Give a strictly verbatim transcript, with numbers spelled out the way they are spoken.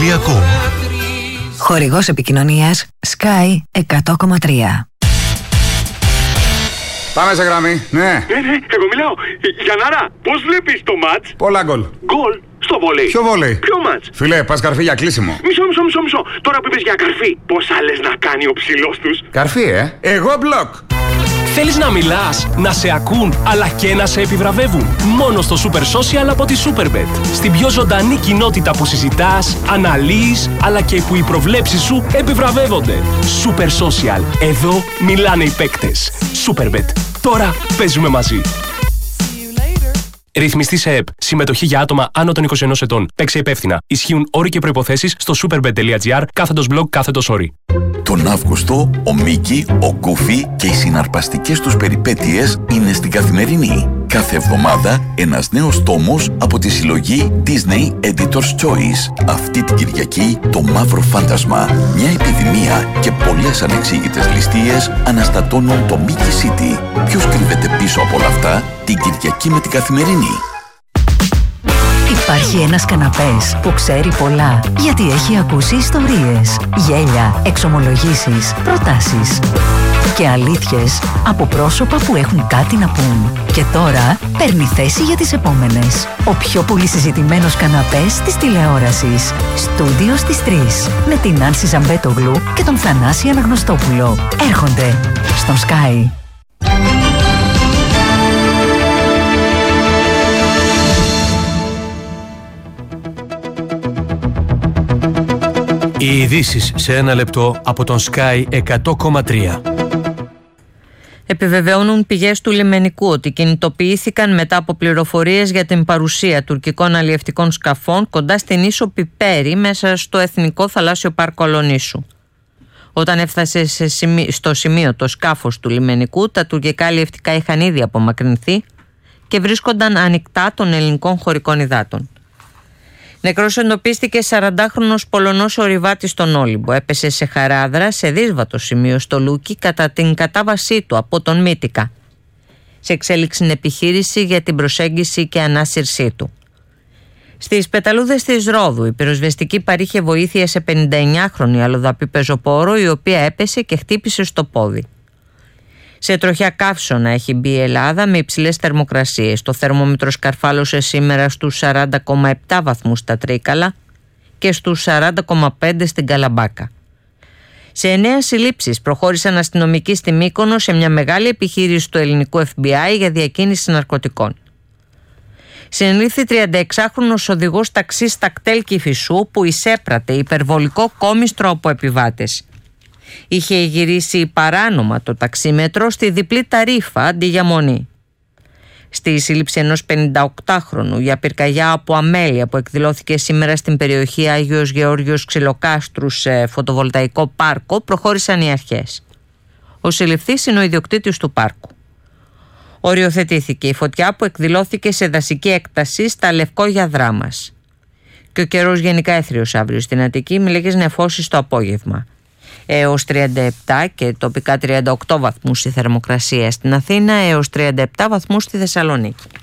τελεία κομ. Χορηγός επικοινωνίας Sky εκατό κόμμα τρία. Πάμε σε γραμμή, ναι. Ναι, ναι, εγώ μιλάω. Γιαννάρα, πώς βλέπεις το μάτς? Πολλά γκολ. Γκολ στο βόλεϊ. Ποιο βόλεϊ? Ποιο μάτς? Φιλέ, πας καρφί για κλείσιμο. Μισό, μισό, μισό, μισό. Τώρα που είπες για καρφί, πώς άλλες να κάνει ο ψηλός τους? Καρφί, ε. Εγώ μπλοκ. Θέλεις να μιλάς, να σε ακούν, αλλά και να σε επιβραβεύουν? Μόνο στο Super Social από τη Superbet. Στην πιο ζωντανή κοινότητα που συζητάς, αναλύεις, αλλά και που οι προβλέψεις σου επιβραβεύονται. Super Social. Εδώ μιλάνε οι παίκτες. Superbet. Τώρα παίζουμε μαζί. Ρυθμιστή σε ΕΠ. Συμμετοχή για άτομα άνω των είκοσι ενός ετών. Παίξε υπεύθυνα. Ισχύουν όροι και προϋποθέσεις στο superbet.gr κάθετος blog κάθετος όροι. Τον Αύγουστο, ο Μίκη, ο Γκούφι και οι συναρπαστικές τους περιπέτειες είναι στην Καθημερινή. Κάθε εβδομάδα ένας νέος τόμος από τη συλλογή Disney Editor's Choice. Αυτή την Κυριακή το Μαύρο Φάντασμα. Μια επιδημία και πολλές ανεξήγητες ληστείες αναστατώνουν το Mickey City. Ποιος κρύβεται πίσω από όλα αυτά? Την Κυριακή με την Καθημερινή. Υπάρχει ένας καναπές που ξέρει πολλά, γιατί έχει ακούσει ιστορίες, γέλια, εξομολογήσεις, προτάσεις και αλήθειες από πρόσωπα που έχουν κάτι να πούν. Και τώρα παίρνει θέση για τις επόμενες. Ο πιο πολύ συζητημένος καναπές της τηλεόρασης. Στούντιο στις τρεις. Με την Άνση Ζαμπέτογλου και τον Θανάση Αναγνωστόπουλο. Έρχονται στον Sky. Οι ειδήσεις σε ένα λεπτό από τον Sky εκατό κόμμα τρία. Επιβεβαιώνουν πηγές του λιμενικού ότι κινητοποιήθηκαν μετά από πληροφορίες για την παρουσία τουρκικών αλλιευτικών σκαφών κοντά στην ίσο Πιπέρι μέσα στο Εθνικό Θαλάσσιο Πάρκο Ολονήσου. Όταν έφτασε σε σημείο, στο σημείο το σκάφος του λιμενικού, τα τουρκικά αλλιευτικά είχαν ήδη απομακρυνθεί και βρίσκονταν ανοιχτά των ελληνικών χωρικών υδάτων. Νεκρός εντοπίστηκε σαραντάχρονος Πολωνός ορειβάτης στον Όλυμπο. Έπεσε σε χαράδρα σε δύσβατο σημείο στο Λούκι κατά την κατάβασή του από τον Μύτικα. Σε εξέλιξη επιχείρηση για την προσέγγιση και ανάσυρσή του. Στις πεταλούδες της Ρόδου η πυροσβεστική παρήχε βοήθεια σε πενηνταεννιάχρονη αλλοδαπή πεζοπόρο, η οποία έπεσε και χτύπησε στο πόδι. Σε τροχιά καύσωνα έχει μπει η Ελλάδα με υψηλές θερμοκρασίες. Το θερμόμετρο σκαρφάλωσε σήμερα στους σαράντα κόμμα επτά βαθμούς στα Τρίκαλα και στους σαράντα κόμμα πέντε στην Καλαμπάκα. Σε εννέα συλλήψεις προχώρησαν αστυνομικοί στη Μύκονο σε μια μεγάλη επιχείρηση του ελληνικού εφ μπι άι για διακίνηση ναρκωτικών. Συνελήφθη τριανταεξάχρονος οδηγός ταξί στα κτέλ Κηφισού που εισέπρατε υπερβολικό κόμιστρο από επιβάτες. Είχε γυρίσει παράνομα το ταξίμετρο στη διπλή ταρίφα αντί για μονή. Στη σύλληψη ενός πενηνταοκτάχρονου για πυρκαγιά από αμέλεια που εκδηλώθηκε σήμερα στην περιοχή Άγιος Γεώργιος Ξυλοκάστρου σε φωτοβολταϊκό πάρκο προχώρησαν οι αρχές. Ο συλληφθής είναι ο ιδιοκτήτης του πάρκου. Οριοθετήθηκε η φωτιά που εκδηλώθηκε σε δασική έκταση στα Λευκόγια Δράμας. Και ο καιρός γενικά έθριος αύριο στην Αττική με λίγες νεφώσεις το απόγευμα. Έως τριάντα επτά και τοπικά τριάντα οκτώ βαθμούς η θερμοκρασία στην Αθήνα, έως τριάντα επτά βαθμούς στη Θεσσαλονίκη.